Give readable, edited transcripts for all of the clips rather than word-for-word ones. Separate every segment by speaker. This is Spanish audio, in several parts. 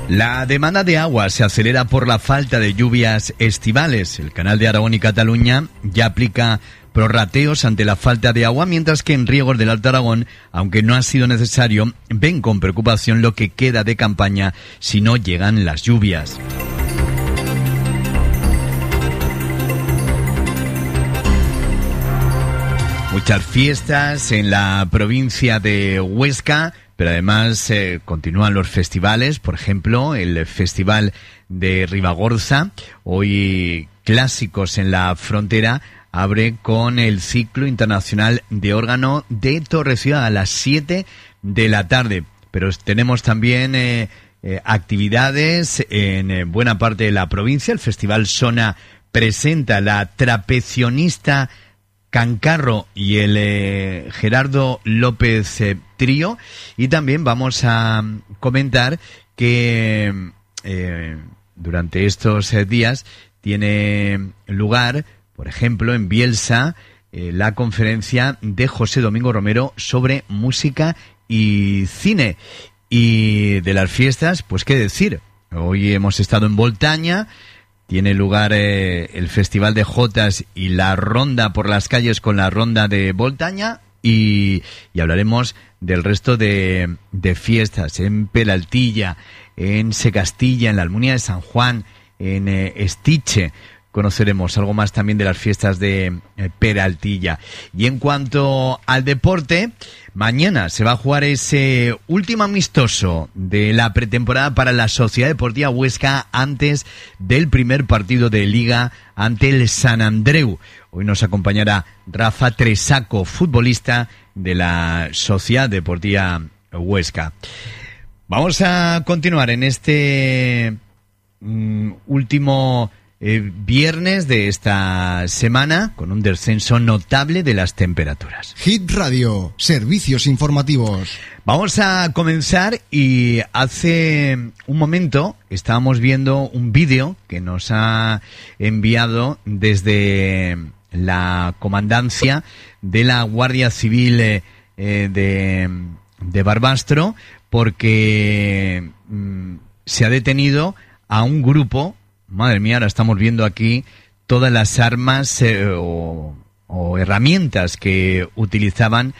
Speaker 1: La demanda de agua se acelera por la falta de lluvias estivales. El Canal de Aragón y Cataluña ya aplica prorrateos ante la falta de agua, mientras que en riegos del Alto Aragón, aunque no ha sido necesario, ven con preocupación lo que queda de campaña si no llegan las lluvias. Muchas fiestas en la provincia de Huesca, pero además continúan los festivales, por ejemplo, el Festival de Ribagorza, hoy Clásicos en la Frontera, abre con el ciclo internacional de órgano de Torre-Ciudad a las 7 de la tarde. Pero tenemos también actividades en buena parte de la provincia. El Festival Sona presenta la trapecionista Cancarro y el Gerardo López Trío, y también vamos a comentar que durante estos días tiene lugar, por ejemplo, en Bielsa, la conferencia de José Domingo Romero sobre música y cine. Y de las fiestas, pues qué decir, hoy hemos estado en Voltaña. Tiene lugar el Festival de Jotas y la ronda por las calles con la ronda de Voltaña, y hablaremos del resto de fiestas en Peraltilla, en Secastilla, en la Almunia de San Juan, en Estiche. Conoceremos algo más también de las fiestas de Peraltilla. Y en cuanto al deporte, mañana se va a jugar ese último amistoso de la pretemporada para la Sociedad Deportiva Huesca antes del primer partido de Liga ante el Sant Andreu. Hoy nos acompañará Rafa Tresaco, futbolista de la Sociedad Deportiva Huesca. Vamos a continuar en este último viernes de esta semana con un descenso notable de las temperaturas.
Speaker 2: Hit Radio, servicios informativos.
Speaker 1: Vamos a comenzar, y hace un momento estábamos viendo un vídeo que nos ha enviado desde la comandancia de la Guardia Civil de Barbastro, porque se ha detenido a un grupo. Madre mía, ahora estamos viendo aquí todas las armas o herramientas que utilizaban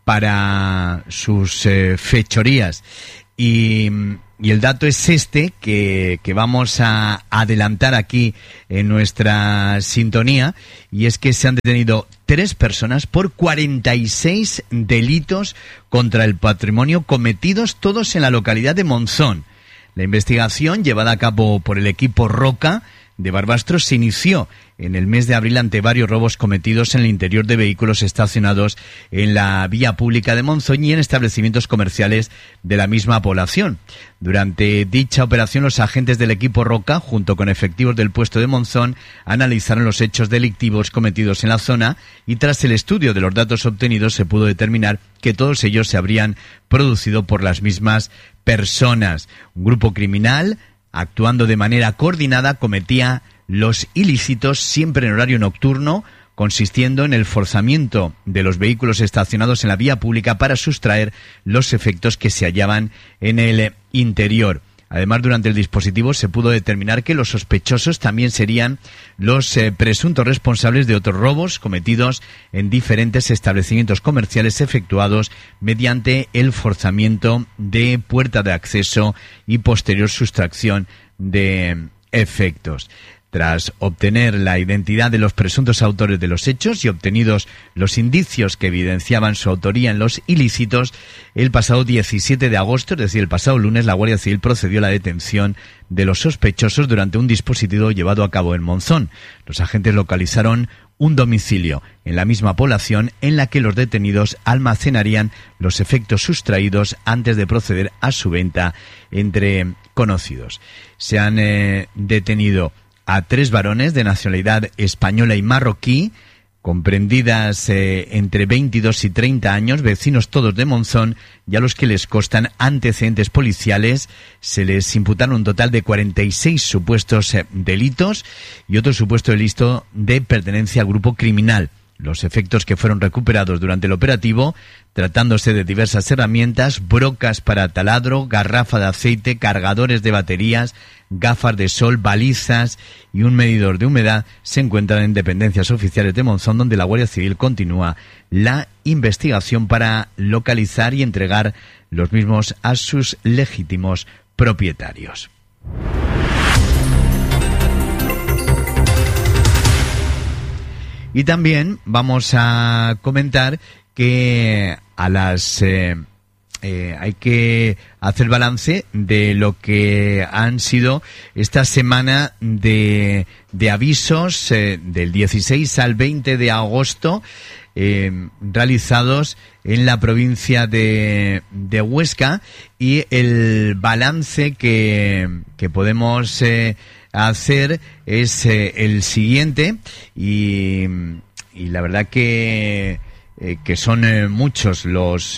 Speaker 1: para sus fechorías. Y el dato es este, que vamos a adelantar aquí en nuestra sintonía, y es que se han detenido 3 personas por 46 delitos contra el patrimonio cometidos todos en la localidad de Monzón. La investigación, llevada a cabo por el equipo Roca de Barbastro, se inició en el mes de abril ante varios robos cometidos en el interior de vehículos estacionados en la vía pública de Monzón y en establecimientos comerciales de la misma población. Durante dicha operación, los agentes del equipo Roca, junto con efectivos del puesto de Monzón, analizaron los hechos delictivos cometidos en la zona, y tras el estudio de los datos obtenidos se pudo determinar que todos ellos se habrían producido por las mismas personas. Un grupo criminal, actuando de manera coordinada, cometía los ilícitos siempre en horario nocturno, consistiendo en el forzamiento de los vehículos estacionados en la vía pública para sustraer los efectos que se hallaban en el interior. Además, durante el dispositivo se pudo determinar que los sospechosos también serían los presuntos responsables de otros robos cometidos en diferentes establecimientos comerciales efectuados mediante el forzamiento de puerta de acceso y posterior sustracción de efectos. Tras obtener la identidad de los presuntos autores de los hechos y obtenidos los indicios que evidenciaban su autoría en los ilícitos, el pasado 17 de agosto, es decir, el pasado lunes, la Guardia Civil procedió a la detención de los sospechosos durante un dispositivo llevado a cabo en Monzón. Los agentes localizaron un domicilio en la misma población en la que los detenidos almacenarían los efectos sustraídos antes de proceder a su venta entre conocidos. Se han detenido a 3 varones de nacionalidad española y marroquí, comprendidas entre 22 y 30 años, vecinos todos de Monzón, y a los que les constan antecedentes policiales. Se les imputaron un total de 46 supuestos delitos y otro supuesto delito de pertenencia al grupo criminal. Los efectos que fueron recuperados durante el operativo, tratándose de diversas herramientas, brocas para taladro, garrafa de aceite, cargadores de baterías, gafas de sol, balizas y un medidor de humedad, se encuentran en dependencias oficiales de Monzón, donde la Guardia Civil continúa la investigación para localizar y entregar los mismos a sus legítimos propietarios. Y también vamos a comentar que hay que hacer balance de lo que han sido esta semana de avisos del 16 al 20 de agosto realizados en la provincia de Huesca, y el balance que podemos hacer es el siguiente, y la verdad que son muchos los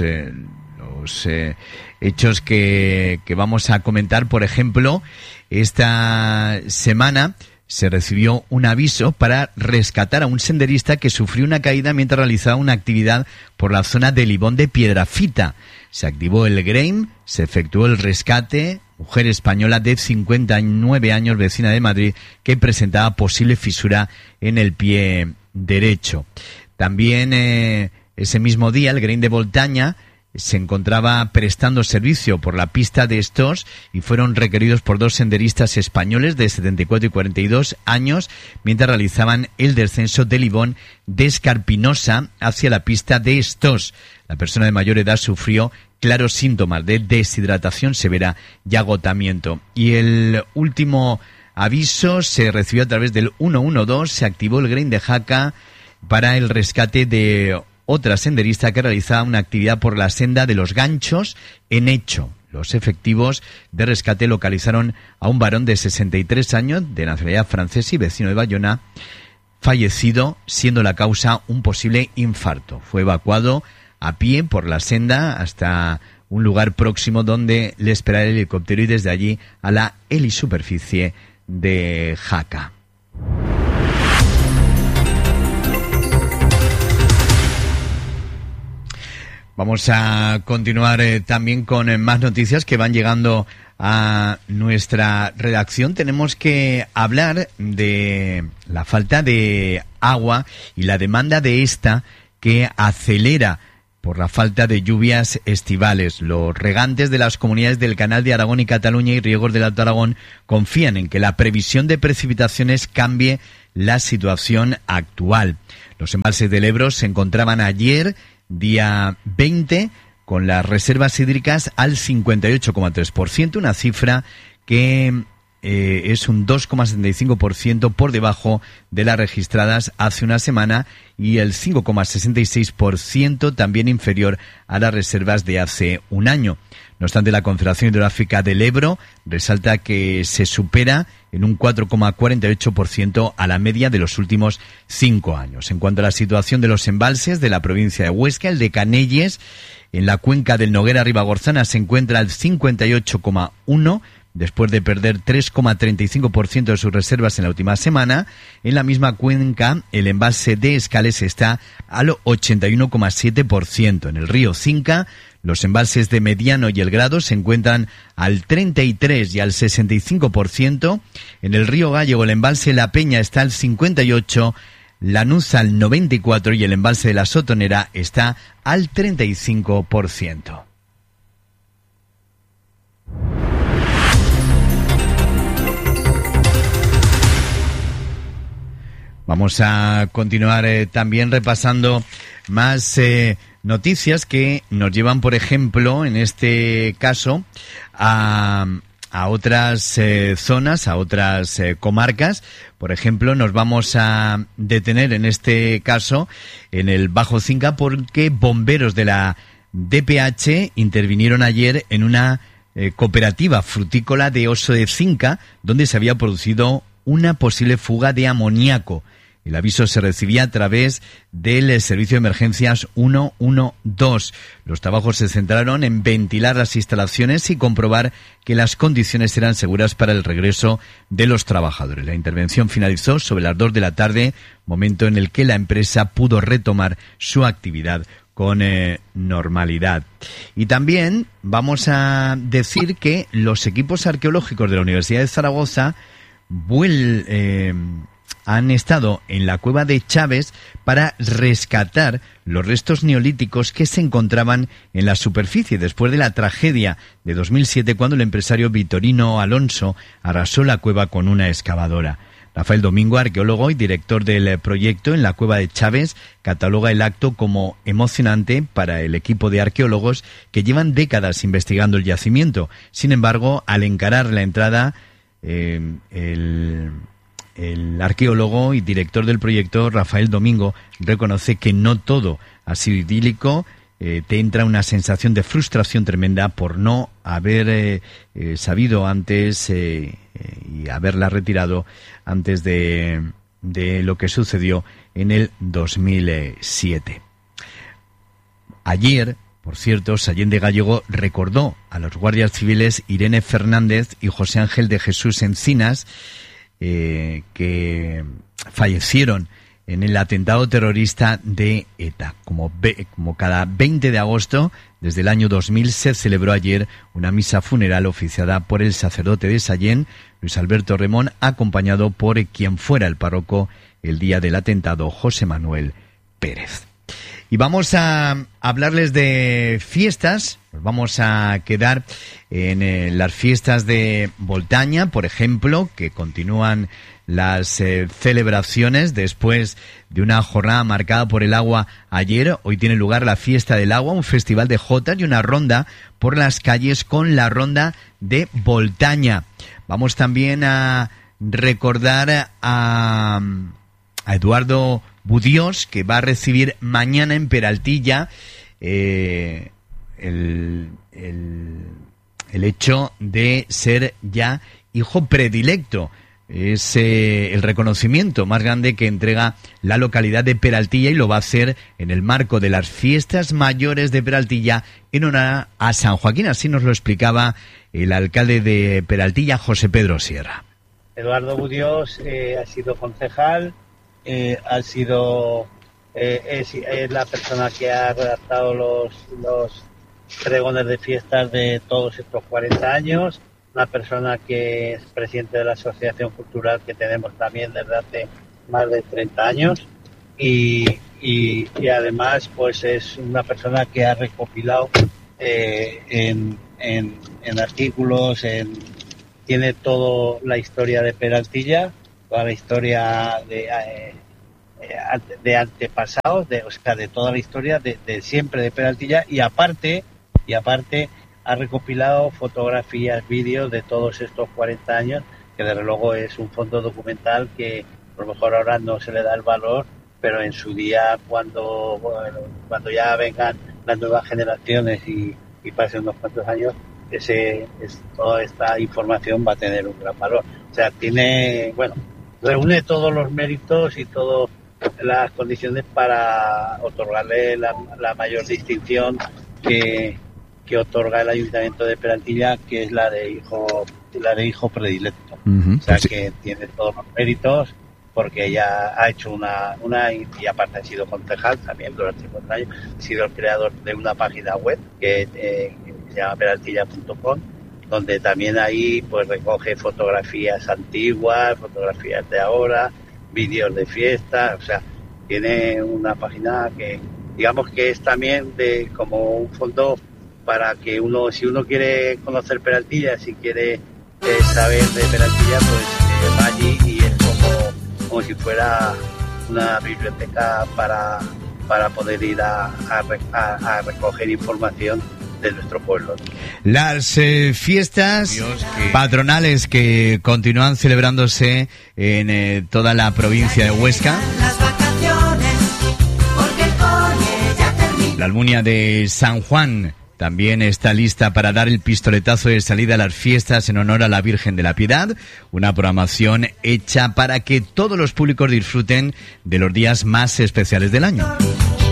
Speaker 1: hechos que vamos a comentar. Por ejemplo, esta semana se recibió un aviso para rescatar a un senderista que sufrió una caída mientras realizaba una actividad por la zona de Libón de Piedrafita. Se activó el GREIM, se efectuó el rescate. Mujer española de 59 años, vecina de Madrid, que presentaba posible fisura en el pie derecho. También ese mismo día el GREIM de Voltaña se encontraba prestando servicio por la pista de Estós y fueron requeridos por dos senderistas españoles de 74 y 42 años mientras realizaban el descenso de Libón de Escarpinosa hacia la pista de Estós. La persona de mayor edad sufrió claros síntomas de deshidratación severa y agotamiento. Y el último aviso se recibió a través del 112, se activó el GREIM de Jaca para el rescate de otra senderista que realizaba una actividad por la senda de los Ganchos en Hecho. Los efectivos de rescate localizaron a un varón de 63 años, de nacionalidad francesa y vecino de Bayona, fallecido, siendo la causa un posible infarto. Fue evacuado a pie por la senda hasta un lugar próximo donde le esperaba el helicóptero y desde allí a la helisuperficie de Jaca. Vamos a continuar también con más noticias que van llegando a nuestra redacción. Tenemos que hablar de la falta de agua y la demanda de esta, que acelera por la falta de lluvias estivales. Los regantes de las comunidades del Canal de Aragón y Cataluña y riegos del Alto Aragón confían en que la previsión de precipitaciones cambie la situación actual. Los embalses del Ebro se encontraban ayer, día 20, con las reservas hídricas al 58,3%, una cifra que es un 2,75% por debajo de las registradas hace una semana y el 5,66% también inferior a las reservas de hace un año. No obstante, la Confederación Hidrográfica del Ebro resalta que se supera en un 4,48% a la media de los últimos 5 años. En cuanto a la situación de los embalses de la provincia de Huesca, el de Canelles, en la cuenca del Noguera Ribagorzana, se encuentra al 58,1%, después de perder 3,35% de sus reservas en la última semana. En la misma cuenca, el embalse de Escales está al 81,7%. En el río Cinca, los embalses de Mediano y El Grado se encuentran al 33% y al 65%. En el río Gallego, el embalse La Peña está al 58%, Lanús al 94% y el embalse de la Sotonera está al 35%. Vamos a continuar también repasando más noticias que nos llevan, por ejemplo, en este caso, a otras zonas, a otras comarcas. Por ejemplo, nos vamos a detener en este caso en el Bajo Cinca, porque bomberos de la DPH intervinieron ayer en una cooperativa frutícola de Oso de Cinca, donde se había producido una posible fuga de amoníaco. El aviso se recibía a través del servicio de emergencias 112. Los trabajos se centraron en ventilar las instalaciones y comprobar que las condiciones eran seguras para el regreso de los trabajadores. La intervención finalizó sobre las 2 de la tarde, momento en el que la empresa pudo retomar su actividad con normalidad. Y también vamos a decir que los equipos arqueológicos de la Universidad de Zaragoza han estado en la cueva de Chaves para rescatar los restos neolíticos que se encontraban en la superficie después de la tragedia de 2007, cuando el empresario Vitorino Alonso arrasó la cueva con una excavadora. Rafael Domingo, arqueólogo y director del proyecto en la cueva de Chaves, cataloga el acto como emocionante para el equipo de arqueólogos que llevan décadas investigando el yacimiento. Sin embargo, al encarar la entrada, el arqueólogo y director del proyecto, Rafael Domingo, reconoce que no todo ha sido idílico. Te entra una sensación de frustración tremenda por no haber sabido antes y haberla retirado antes de lo que sucedió en el 2007. Ayer, por cierto, Sallén de Gallego recordó a los guardias civiles Irene Fernández y José Ángel de Jesús Encinas, que fallecieron en el atentado terrorista de ETA. Como cada 20 de agosto, desde el año 2000, se celebró ayer una misa funeral oficiada por el sacerdote de Sallén, Luis Alberto Remón, acompañado por quien fuera el párroco el día del atentado, José Manuel Pérez. Y vamos a hablarles de fiestas. Nos vamos a quedar en las fiestas de Boltaña, por ejemplo, que continúan las celebraciones después de una jornada marcada por el agua ayer. Hoy tiene lugar la Fiesta del Agua, un festival de jotas y una ronda por las calles con la Ronda de Boltaña. Vamos también a recordar a Eduardo Budiós, que va a recibir mañana en Peraltilla el hecho de ser ya hijo predilecto. Es el reconocimiento más grande que entrega la localidad de Peraltilla, y lo va a hacer en el marco de las fiestas mayores de Peraltilla en honor a San Joaquín. Así nos lo explicaba el alcalde de Peraltilla, José Pedro Sierra.
Speaker 3: Eduardo Budiós ha sido concejal, es la persona que ha redactado los pregones de fiestas de todos estos 40 años, una persona que es presidente de la asociación cultural que tenemos también desde hace más de 30 años y además pues es una persona que ha recopilado en artículos, tiene toda la historia de Peraltilla, toda la historia de antepasados, de toda la historia de siempre de Peraltilla, y aparte ha recopilado fotografías, vídeos de todos estos 40 años, que desde luego es un fondo documental que a lo mejor ahora no se le da el valor, pero en su día, cuando ya vengan las nuevas generaciones y pasen unos cuantos años, toda esta información va a tener un gran valor. O sea, reúne todos los méritos y todas las condiciones para otorgarle la mayor distinción que otorga el Ayuntamiento de Peraltilla, que es la de hijo predilecto. Uh-huh. O sea, que tiene todos los méritos, porque ella ha hecho una y aparte ha sido concejal también durante 50 años, ha sido el creador de una página web que se llama peraltilla.com, donde también ahí pues recoge fotografías antiguas, fotografías de ahora, vídeos de fiesta. O sea, tiene una página que digamos que es también como un fondo para que si uno quiere conocer Peraltilla, si quiere saber de Peraltilla, pues va allí, y es como si fuera una biblioteca para poder ir a recoger información de nuestro pueblo.
Speaker 1: Las fiestas patronales que continúan celebrándose en toda la provincia de Huesca. La Almunia de San Juan también está lista para dar el pistoletazo de salida a las fiestas en honor a la Virgen de la Piedad, una programación hecha para que todos los públicos disfruten de los días más especiales del año.